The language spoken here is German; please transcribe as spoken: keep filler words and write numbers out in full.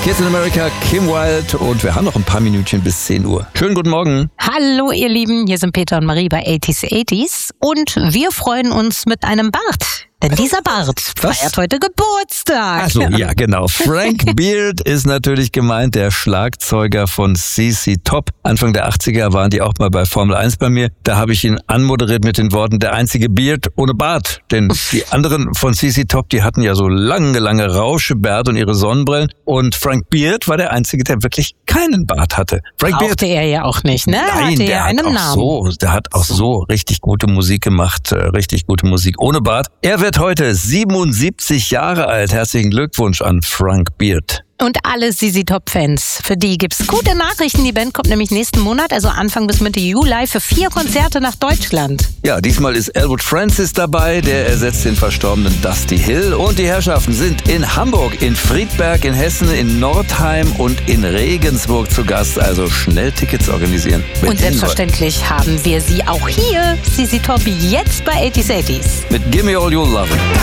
Kids in America, Kim Wilde und wir haben noch ein paar Minütchen bis zehn Uhr. Schönen guten Morgen. Hallo ihr Lieben, hier sind Peter und Marie bei achtziger achtziger und wir freuen uns mit einem Bart. Denn dieser Bart Was? feiert heute Geburtstag. Ach so, ja genau. Frank Beard ist natürlich gemeint, der Schlagzeuger von C C Top. Anfang der achtziger waren die auch mal bei Formel eins bei mir. Da habe ich ihn anmoderiert mit den Worten, der einzige Beard ohne Bart. Denn die anderen von C C Top, die hatten ja so lange, lange Rauschebärte und ihre Sonnenbrillen. Und Frank Beard war der Einzige, der wirklich keinen Bart hatte. Frank Brauchte Beard, er ja auch nicht, ne? Nein, hatte der ja hat einen auch Namen. so, der hat auch so richtig gute Musik gemacht, äh, richtig gute Musik ohne Bart. Er wird heute siebenundsiebzig Jahre alt. Herzlichen Glückwunsch an Frank Beard. Und alle C C Top-Fans, für die gibt's gute Nachrichten. Die Band kommt nämlich nächsten Monat, also Anfang bis Mitte Juli, für vier Konzerte nach Deutschland. Ja, diesmal ist Elwood Francis dabei, der ersetzt den verstorbenen Dusty Hill. Und die Herrschaften sind in Hamburg, in Friedberg, in Hessen, in Nordheim und in Regensburg zu Gast. Also schnell Tickets organisieren. Und selbstverständlich haben wir sie auch hier, C C Top, jetzt bei achtziger achtziger. Mit Gimme All Your Lovin'.